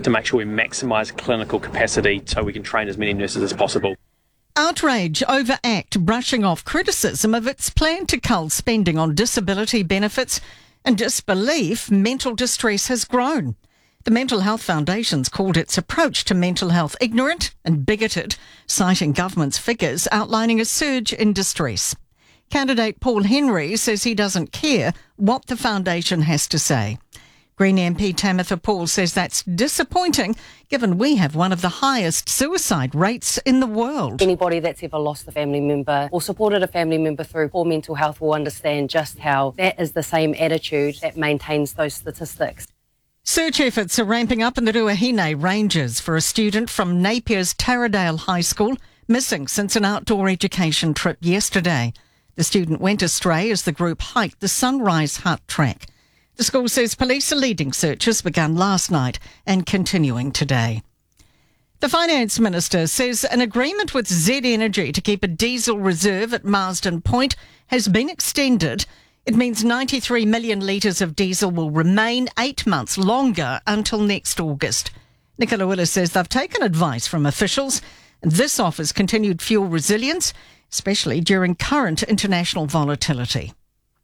to make sure we maximise clinical capacity so we can train as many nurses as possible. Outrage over ACT brushing off criticism of its plan to cull spending on disability benefits, and disbelief mental distress has grown. The Mental Health Foundation's called its approach to mental health ignorant and bigoted, citing government's figures outlining a surge in distress. Candidate Paul Henry says he doesn't care what the foundation has to say. Green MP Tamitha Paul says that's disappointing, given we have one of the highest suicide rates in the world. Anybody that's ever lost a family member or supported a family member through poor mental health will understand just how that is the same attitude that maintains those statistics. Search efforts are ramping up in the Ruahine Ranges for a student from Napier's Taradale High School, missing since an outdoor education trip yesterday. The student went astray as the group hiked the Sunrise Hut track. The school says police are leading searches begun last night and continuing today. The Finance Minister says an agreement with Z Energy to keep a diesel reserve at Marsden Point has been extended. It means 93 million litres of diesel will remain 8 months longer until next August. Nicola Willis says they've taken advice from officials, and this offers continued fuel resilience, especially during current international volatility.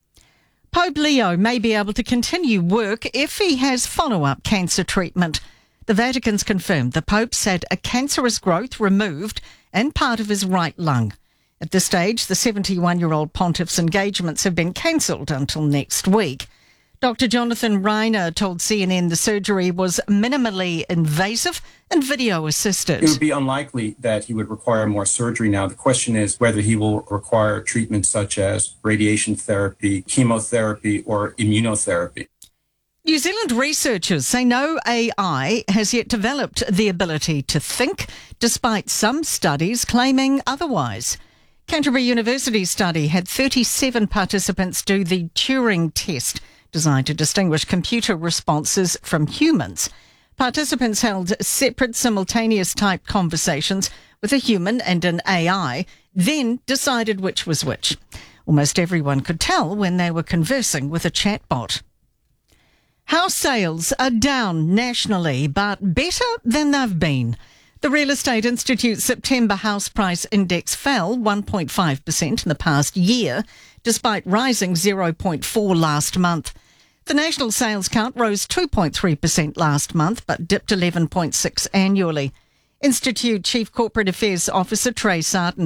Pope Leo may be able to continue work if he has follow-up cancer treatment. The Vatican's confirmed the Pope's had a cancerous growth removed and part of his right lung. At this stage, the 71-year-old pontiff's engagements have been cancelled until next week. Dr. Jonathan Reiner told CNN the surgery was minimally invasive and video-assisted. It would be unlikely that he would require more surgery now. The question is whether he will require treatment such as radiation therapy, chemotherapy, or immunotherapy. New Zealand researchers say no AI has yet developed the ability to think, despite some studies claiming otherwise. Canterbury University's study had 37 participants do the Turing test, designed to distinguish computer responses from humans. Participants held separate simultaneous type conversations with a human and an AI, then decided which was which. Almost everyone could tell when they were conversing with a chatbot. House sales are down nationally, but better than they've been. The Real Estate Institute's September house price index fell 1.5% in the past year, despite rising 0.4% last month. The national sales count rose 2.3% last month, but dipped 11.6% annually. Institute Chief Corporate Affairs Officer Trey Sarton